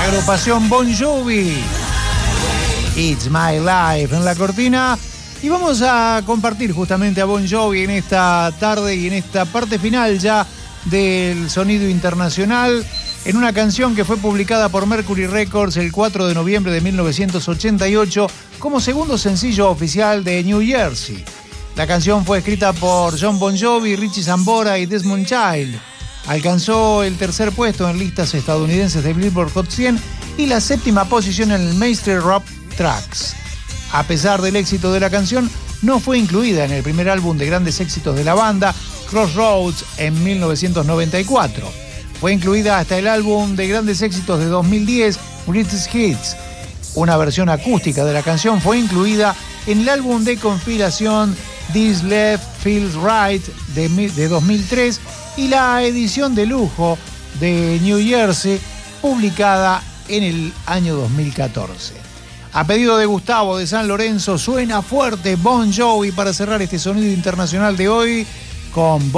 agrupación Bon Jovi. It's My Life en la cortina. Y vamos a compartir justamente a Bon Jovi en esta tarde y en esta parte final ya del sonido internacional, en una canción que fue publicada por Mercury Records el 4 de noviembre de 1988 como segundo sencillo oficial de New Jersey. La canción fue escrita por John Bon Jovi, Richie Sambora y Desmond Child. Alcanzó el tercer puesto en listas estadounidenses de Billboard Hot 100 y la séptima posición en el Mainstream Rock Tracks. A pesar del éxito de la canción, no fue incluida en el primer álbum de grandes éxitos de la banda, Crossroads, en 1994. Fue incluida hasta el álbum de grandes éxitos de 2010, Greatest Hits. Una versión acústica de la canción fue incluida en el álbum de compilación This Left Feels Right de 2003 y la edición de lujo de New Jersey, publicada en el año 2014. A pedido de Gustavo de San Lorenzo, suena fuerte Bon Jovi para cerrar este sonido internacional de hoy con